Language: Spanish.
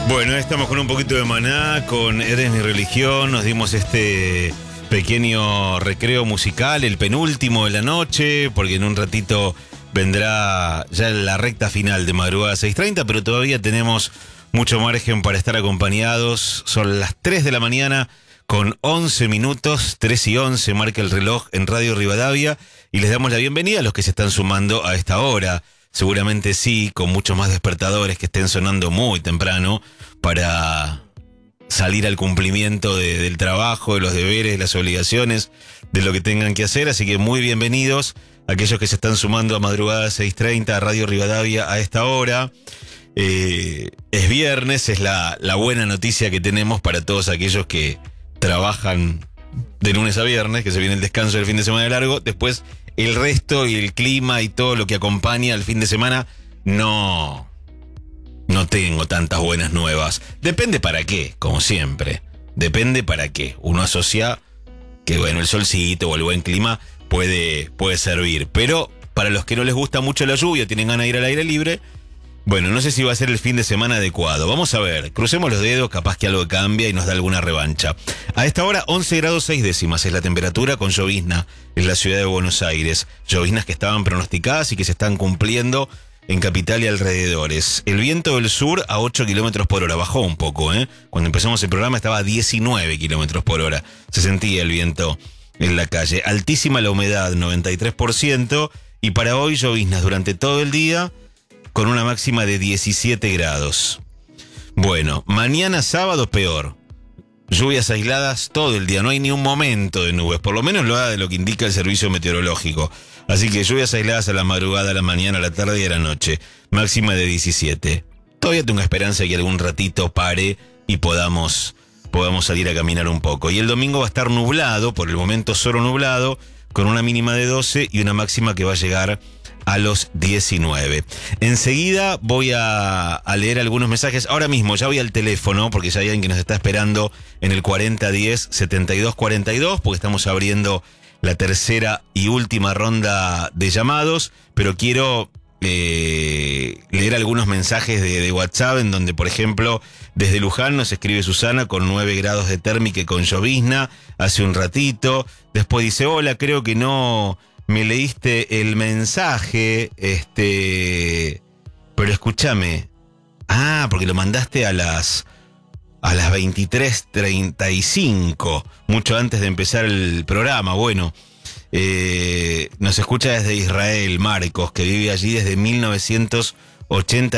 Bueno, estamos con un poquito de Maná, con Eres mi religión, nos dimos este pequeño recreo musical, el penúltimo de la noche, porque en un ratito vendrá ya la recta final de madrugada 6:30, pero todavía tenemos mucho margen para estar acompañados. Son las 3 de la mañana con 11 minutos, 3:11 marca el reloj en Radio Rivadavia, y les damos la bienvenida a los que se están sumando a esta hora. Seguramente sí, con muchos más despertadores que estén sonando muy temprano para salir al cumplimiento del trabajo, de los deberes, de las obligaciones, de lo que tengan que hacer. Así que muy bienvenidos a aquellos que se están sumando a madrugada 6:30 a Radio Rivadavia a esta hora. Es viernes, es la buena noticia que tenemos para todos aquellos que trabajan de lunes a viernes, que se viene el descanso del fin de semana largo. Después el resto y el clima y todo lo que acompaña al fin de semana, no tengo tantas buenas nuevas. Depende para qué, como siempre. Depende para qué. Uno asocia que, bueno, el solcito o el buen clima puede servir. Pero para los que no les gusta mucho la lluvia, tienen ganas de ir al aire libre, bueno, no sé si va a ser el fin de semana adecuado. Vamos a ver, crucemos los dedos, capaz que algo cambia y nos da alguna revancha. A esta hora, 11 grados 6 décimas es la temperatura, con llovizna en la ciudad de Buenos Aires. Lloviznas que estaban pronosticadas y que se están cumpliendo en capital y alrededores. El viento del sur a 8 kilómetros por hora, bajó un poco, ¿eh? Cuando empezamos el programa estaba a 19 kilómetros por hora. Se sentía el viento en la calle. Altísima la humedad, 93%. Y para hoy, lloviznas durante todo el día, con una máxima de 17 grados. Bueno, mañana sábado peor. Lluvias aisladas todo el día, no hay ni un momento de nubes, por lo menos lo que indica el servicio meteorológico. Así que lluvias aisladas a la madrugada, a la mañana, a la tarde y a la noche. Máxima de 17. Todavía tengo esperanza de que algún ratito pare y podamos salir a caminar un poco. Y el domingo va a estar nublado, por el momento solo nublado, con una mínima de 12 y una máxima que va a llegar a los 19. Enseguida voy a leer algunos mensajes. Ahora mismo ya voy al teléfono, porque ya hay alguien que nos está esperando en el 4010-7242, porque estamos abriendo la tercera y última ronda de llamados, pero quiero leer algunos mensajes de WhatsApp, en donde, por ejemplo, desde Luján nos escribe Susana con 9 grados de térmica y con llovizna hace un ratito. Después dice: hola, creo que no me leíste el mensaje, pero escúchame. Porque lo mandaste a las 23:35, mucho antes de empezar el programa. Bueno, nos escucha desde Israel, Marcos, que vive allí desde 1980.